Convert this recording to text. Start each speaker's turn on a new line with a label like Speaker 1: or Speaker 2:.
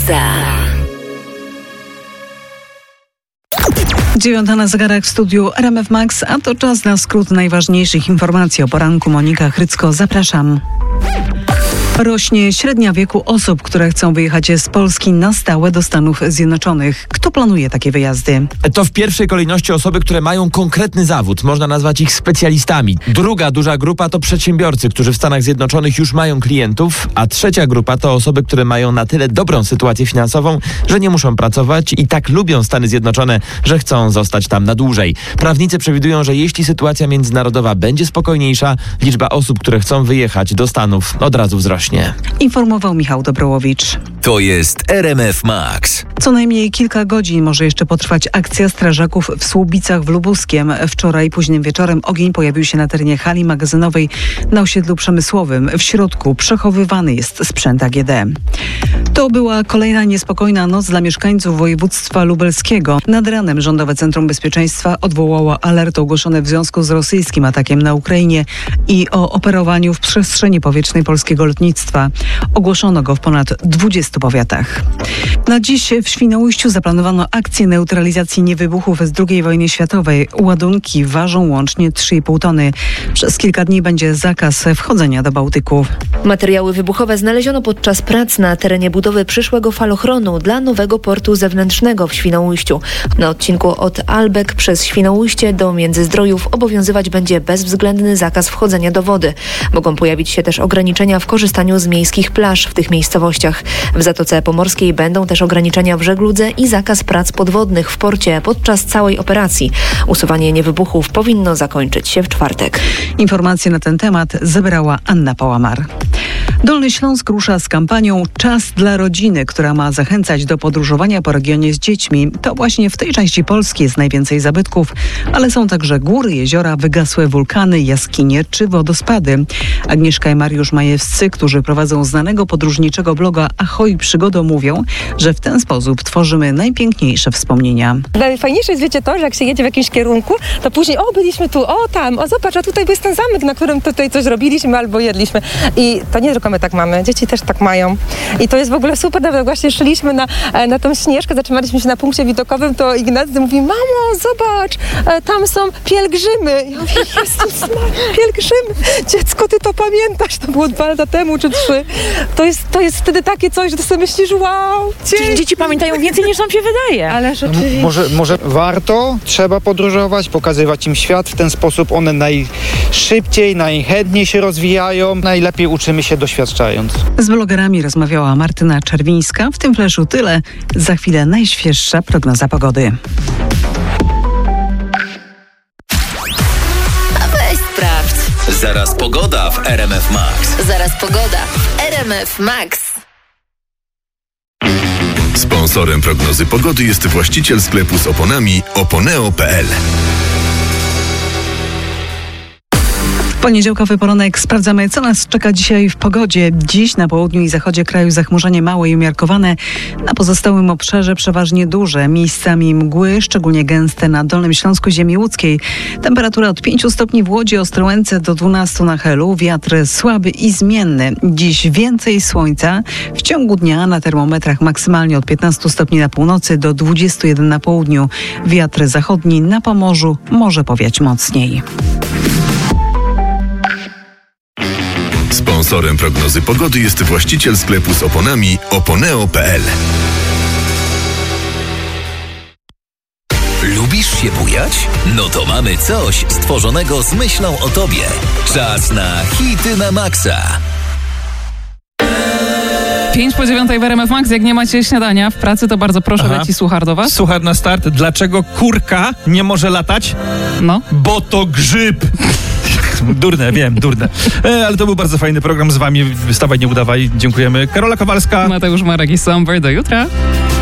Speaker 1: 9 na zegarach w studiu RMF Max, a to czas na skrót najważniejszych informacji o poranku. Monika Hrycko, zapraszam. Rośnie średnia wieku osób, które chcą wyjechać z Polski na stałe do Stanów Zjednoczonych. Kto planuje takie wyjazdy?
Speaker 2: To w pierwszej kolejności osoby, które mają konkretny zawód. Można nazwać ich specjalistami. Druga duża grupa to przedsiębiorcy, którzy w Stanach Zjednoczonych już mają klientów, a trzecia grupa to osoby, które mają na tyle dobrą sytuację finansową, że nie muszą pracować i tak lubią Stany Zjednoczone, że chcą zostać tam na dłużej. Prawnicy przewidują, że jeśli sytuacja międzynarodowa będzie spokojniejsza, liczba osób, które chcą wyjechać do Stanów od razu wzrośnie.
Speaker 1: Informował Michał Dobrołowicz.
Speaker 3: To jest RMF Max.
Speaker 1: Co najmniej kilka godzin może jeszcze potrwać akcja strażaków w Słubicach w Lubuskiem. Wczoraj późnym wieczorem ogień pojawił się na terenie hali magazynowej na osiedlu przemysłowym. W środku przechowywany jest sprzęt AGD. To była kolejna niespokojna noc dla mieszkańców województwa lubelskiego. Nad ranem Rządowe Centrum Bezpieczeństwa odwołało alert ogłoszony w związku z rosyjskim atakiem na Ukrainie i o operowaniu w przestrzeni powietrznej polskiego lotnictwa. Ogłoszono go w ponad 20 powiatach. Na dziś w Świnoujściu zaplanowano akcję neutralizacji niewybuchów z II wojny światowej. Ładunki ważą łącznie 3,5 tony. Przez kilka dni będzie zakaz wchodzenia do Bałtyku.
Speaker 4: Materiały wybuchowe znaleziono podczas prac na terenie budowy przyszłego falochronu dla nowego portu zewnętrznego w Świnoujściu. Na odcinku od Albek przez Świnoujście do Międzyzdrojów obowiązywać będzie bezwzględny zakaz wchodzenia do wody. Mogą pojawić się też ograniczenia w korzystaniu z miejskich plaż w tych miejscowościach. W Zatoce Pomorskiej będą też ograniczenia w żegludze i zakaz prac podwodnych w porcie podczas całej operacji. Usuwanie niewybuchów powinno zakończyć się w czwartek.
Speaker 1: Informacje na ten temat zebrała Anna Pałamar. Dolny Śląsk rusza z kampanią Czas dla rodziny, która ma zachęcać do podróżowania po regionie z dziećmi. To właśnie w tej części Polski jest najwięcej zabytków, ale są także góry, jeziora, wygasłe wulkany, jaskinie czy wodospady. Agnieszka i Mariusz Majewscy, którzy prowadzą znanego podróżniczego bloga Ahoj Przygodo, mówią, że w ten sposób tworzymy najpiękniejsze wspomnienia.
Speaker 5: Najfajniejsze jest, wiecie, to, że jak się jedzie w jakimś kierunku, to później byliśmy tu, tam, zobacz, a tutaj jest ten zamek, na którym tutaj coś robiliśmy albo jedliśmy. I to nie tylko my tak mamy, dzieci też tak mają. I to jest w ogóle super, nawet właśnie szliśmy na tą Śnieżkę, zatrzymaliśmy się na punkcie widokowym, to Ignacy mówi, mamo, zobacz, tam są pielgrzymy. Ja mówię, Jezus Maria, pielgrzymy. Dziecko, ty to pamiętasz, to było 2 lata temu czy 3. To jest wtedy takie coś, że ty sobie myślisz, wow,
Speaker 6: dzieci pamiętają więcej niż nam się wydaje.
Speaker 5: Ależ oczywiście.
Speaker 7: Może warto, trzeba podróżować, pokazywać im świat, w ten sposób one najszybciej, najchętniej się rozwijają, najlepiej uczymy się doświadczając.
Speaker 1: Z blogerami rozmawiała Martyna Czerwińska. W tym fleszu tyle. Za chwilę najświeższa prognoza pogody.
Speaker 8: Weź sprawdź.
Speaker 3: Zaraz pogoda w RMF Max.
Speaker 8: Zaraz pogoda w RMF Max.
Speaker 9: Sponsorem prognozy pogody jest właściciel sklepu z oponami oponeo.pl.
Speaker 1: Poniedziałkowy poranek sprawdzamy, co nas czeka dzisiaj w pogodzie. Dziś na południu i zachodzie kraju zachmurzenie małe i umiarkowane. Na pozostałym obszarze przeważnie duże. Miejscami mgły, szczególnie gęste na Dolnym Śląsku, ziemi łódzkiej. Temperatura od 5 stopni w Łodzi, Ostrołęce do 12 na Helu. Wiatr słaby i zmienny. Dziś więcej słońca. W ciągu dnia na termometrach maksymalnie od 15 stopni na północy do 21 na południu. Wiatr zachodni na Pomorzu może powiać mocniej.
Speaker 9: Sponsorem prognozy pogody jest właściciel sklepu z oponami oponeo.pl.
Speaker 3: Lubisz się bujać? No to mamy coś stworzonego z myślą o tobie. Czas na hity na maksa.
Speaker 6: 8:55 w RMF Max. Jak nie macie śniadania w pracy, to bardzo proszę, leci suchar do was.
Speaker 2: Suchar na start. Dlaczego kurka nie może latać?
Speaker 6: No.
Speaker 2: Bo to grzyb. Durne, wiem, durne. Ale to był bardzo fajny program z wami. Wstawaj, nie udawaj. Dziękujemy. Karola Kowalska.
Speaker 6: Mateusz Marek i Somber. Do jutra.